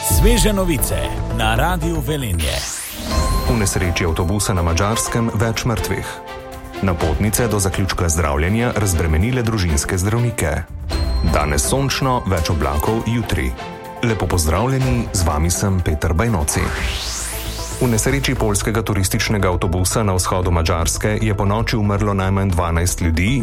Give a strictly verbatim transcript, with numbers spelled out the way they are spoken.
Sveže novice na Radiu Velenje. V nesreči avtobusa na Madžarskem več mrtvih. Napotnice do zaključka zdravljenja razbremenile družinske zdravnike. Danes sončno, več oblakov jutri. Lepo pozdravljeni, z vami sem Peter Bajnoci. V nesreči poljskega turističnega avtobusa na vzhodu Madžarske je ponoči umrlo najmanj dvanajst ljudi,